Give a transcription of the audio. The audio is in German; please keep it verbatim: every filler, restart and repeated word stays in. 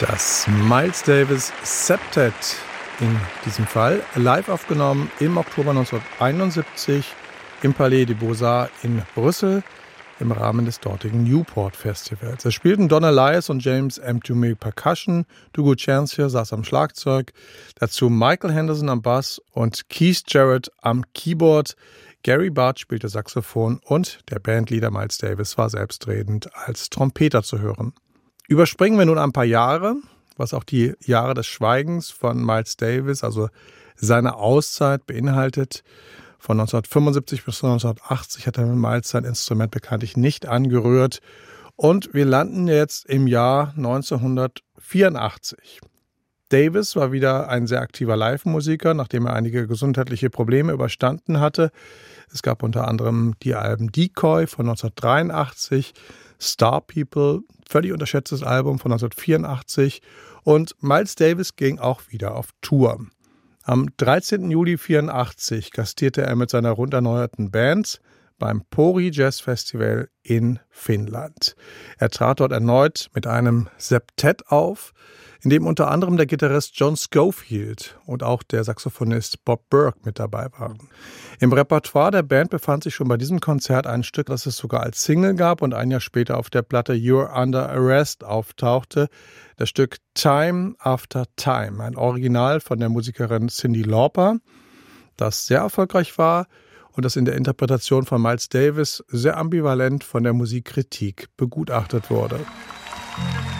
Das Miles Davis Septet in diesem Fall, live aufgenommen im Oktober neunzehnhunderteinundsiebzig im Palais des Beaux-Arts in Brüssel im Rahmen des dortigen Newport Festivals. Es spielten Don Alias und James M. Toomey Percussion, Dougal Chancellor saß am Schlagzeug, dazu Michael Henderson am Bass und Keith Jarrett am Keyboard. Gary Barth spielte Saxophon und der Bandleader Miles Davis war selbstredend als Trompeter zu hören. Überspringen wir nun ein paar Jahre, was auch die Jahre des Schweigens von Miles Davis, also seine Auszeit, beinhaltet. Von neunzehnhundertfünfundsiebzig bis neunzehnhundertachtzig hat er Miles sein Instrument bekanntlich nicht angerührt. Und wir landen jetzt im Jahr neunzehnhundertvierundachtzig. Davis war wieder ein sehr aktiver Live-Musiker, nachdem er einige gesundheitliche Probleme überstanden hatte. Es gab unter anderem die Alben Decoy von neunzehnhundertdreiundachtzig, Star People, völlig unterschätztes Album von neunzehnhundertvierundachtzig, und Miles Davis ging auch wieder auf Tour. Am dreizehnten Juli neunzehnhundertvierundachtzig gastierte er mit seiner rund erneuerten Band beim Pori Jazz Festival in Finnland. Er trat dort erneut mit einem Septett auf, in dem unter anderem der Gitarrist John Scofield und auch der Saxophonist Bob Burke mit dabei waren. Im Repertoire der Band befand sich schon bei diesem Konzert ein Stück, das es sogar als Single gab und ein Jahr später auf der Platte You're Under Arrest auftauchte, das Stück Time After Time, ein Original von der Musikerin Cyndi Lauper, das sehr erfolgreich war und das in der Interpretation von Miles Davis sehr ambivalent von der Musikkritik begutachtet wurde.